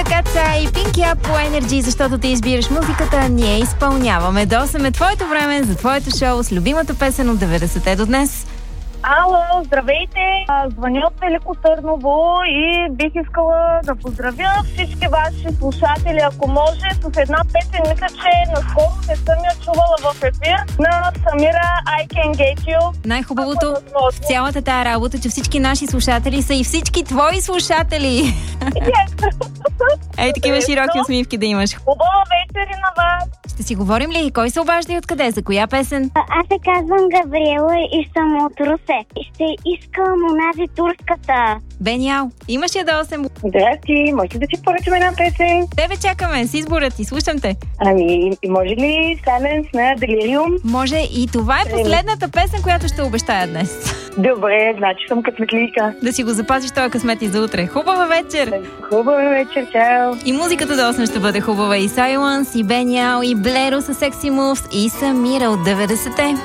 Така и Pinky Up по Energy, защото ти избираш музиката, а ние изпълняваме. До 8 е твоето време за твоето шоу с любимата песен от 90-те до днес. Ало, здравейте! Звъня от Велико Търново и бих искала да поздравя всички ваши слушатели, ако може, с една песен. Мисля, че наскоро не съм я чувала в ефир, на Самира I Can Get You. Най-хубавото в цялата тая работа, че всички наши слушатели са и всички твои слушатели. Ей, такива широки усмивки да имаш. Хубава вечер и на вас! Ще си говорим ли? Кой се обажда и откъде? За коя песен? Аз се казвам Габриела и съм от Русе. Ще искам онази турската. Бенял, имаш я до 8. Здрасти, може да си поръчаме една песен? Тебе чакаме с изборът и слушам те. Ами, може ли Silence на Delirium? Може и това е последната песен, която ще обещая днес. Добре, значи съм късметлийка. Да си го запазиш този късмет и за утре. Хубава вечер! Хубава вечер, чао! И музиката до 8 ще бъде хубава. И Silence, и Бенял, и Блеро с Sexy Moves, и Самира от 90-те.